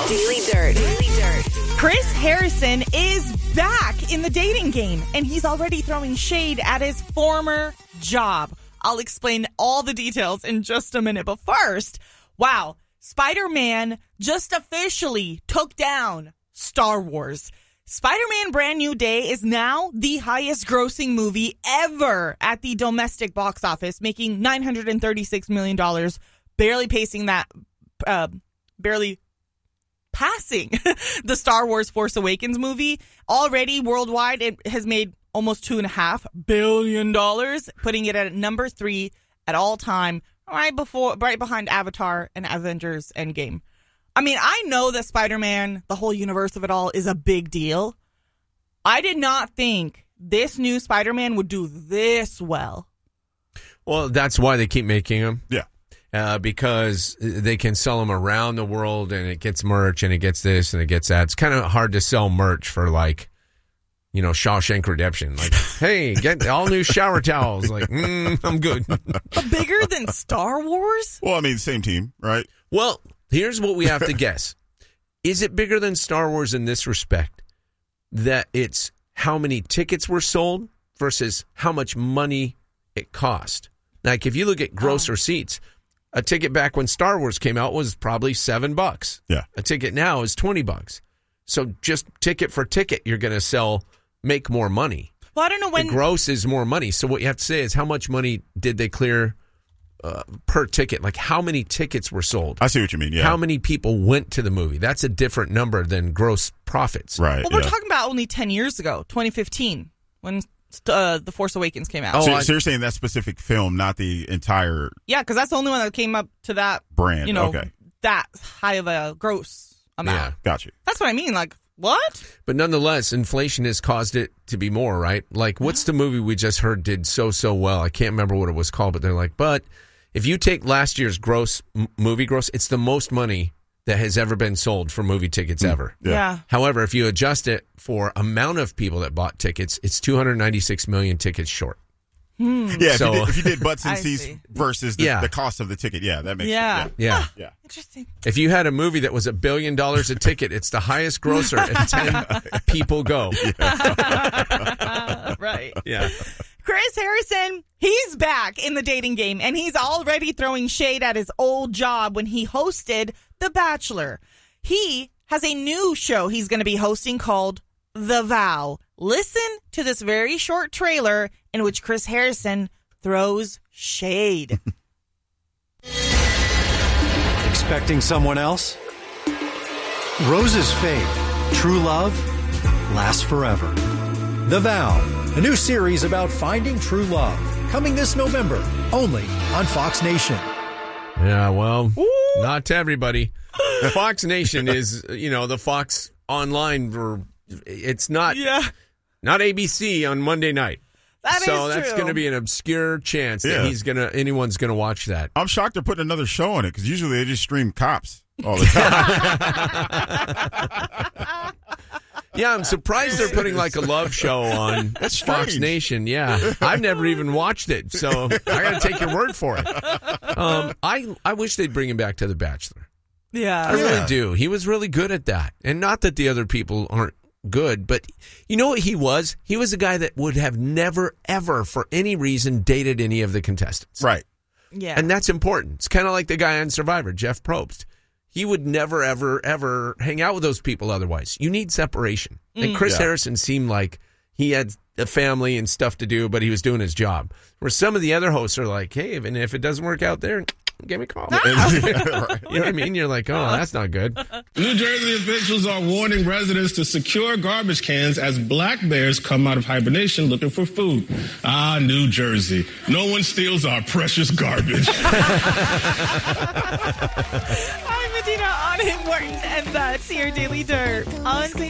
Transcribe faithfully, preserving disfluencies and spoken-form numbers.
Daily Dirt. Daily Dirt. Chris Harrison is back in the dating game, and he's already throwing shade at his former job. I'll explain all the details in just a minute. But first, wow, Spider-Man just officially took down Star Wars. Spider-Man Brand New Day is now the highest grossing movie ever at the domestic box office, making nine hundred thirty-six million dollars, barely pacing that, uh, barely passing the Star Wars Force Awakens movie. Already worldwide, it has made almost two and a half billion dollars, putting it at number three at all time, right before, right behind Avatar and Avengers Endgame. I mean, I know that Spider-Man, the whole universe of it all, is a big deal. I did not think this new Spider-Man would do this well. Well, that's why they keep making them. Yeah. Uh, because they can sell them around the world, and it gets merch, and it gets this, and it gets that. It's kind of hard to sell merch for, like, you know, Shawshank Redemption. Like, hey, get all new shower towels. Like, mm, I'm good. But bigger than Star Wars? Well, I mean, same team, right? Well, here's what we have to guess. Is it bigger than Star Wars in this respect? That it's how many tickets were sold versus how much money it cost. Like, if you look at gross oh. receipts, a ticket back when Star Wars came out was probably seven bucks. Yeah. A ticket now is twenty bucks. So just ticket for ticket, you're going to sell, make more money. Well, I don't know when. The gross is more money. So what you have to say is how much money did they clear uh, per ticket? Like how many tickets were sold? I see what you mean, yeah. How many people went to the movie? That's a different number than gross profits. Right. Well, yeah. we're talking about only ten years ago, twenty fifteen, when uh, The Force Awakens came out. Oh, so, I- so you're saying that specific film, not the entire Yeah, because that's the only one that came up to that brand. You know, Okay. that high of a gross amount. Yeah. Got you. That's what I mean. Like, what? But nonetheless, inflation has caused it to be more, right? Like, what's the movie we just heard did so, so well? I can't remember what it was called, but they're like, but if you take last year's gross, m- movie gross, it's the most money that has ever been sold for movie tickets ever. Yeah. Yeah. However, if you adjust it for amount of people that bought tickets, it's two hundred ninety-six million tickets short. Hmm. Yeah, if, So- you did, if you did butts and I seats see. versus the, Yeah. the cost of the ticket, yeah, that makes Yeah. sense. Yeah. Yeah. Interesting. If you had a movie that was a billion dollars a ticket, it's the highest grosser if ten people go. Right. Yeah. Chris Harrison, he's back in the dating game, and he's already throwing shade at his old job when he hosted The Bachelor. He has a new show he's going to be hosting called The Vow. Listen to this very short trailer in which Chris Harrison throws shade. Expecting someone else? Roses fade. True love lasts forever. The Vow, a new series about finding true love. Coming this November, only on Fox Nation. Yeah, well, not to everybody. Fox Nation is, you know, the Fox Online. Or it's not, Yeah. not A B C on Monday night. That so is that's true. going to be an obscure chance that Yeah. he's gonna anyone's going to watch that. I'm shocked they're putting another show on it because usually they just stream Cops all the time. Yeah, I'm surprised they're putting like a love show on That's Fox strange. Nation. Yeah, I've never even watched it, so I got to take your word for it. Um, I I wish they'd bring him back to The Bachelor. Yeah. I really Yeah. do. He was really good at that, and not that the other people aren't good, but you know what he was? He was a guy that would have never, ever, for any reason, dated any of the contestants. Right. Yeah. And that's important. It's kind of like the guy on Survivor, Jeff Probst. He would never, ever, ever hang out with those people otherwise. You need separation. And Chris Yeah. Harrison seemed like he had a family and stuff to do, but he was doing his job. Where some of the other hosts are like, hey, and if it doesn't work out there, give me a call. You know what I mean? You're like, oh, that's not good. New Jersey officials are warning residents to secure garbage cans as black bears come out of hibernation looking for food. Ah, New Jersey. No one steals our precious garbage. I'm Medina on Important, and that's your Daily Dirt on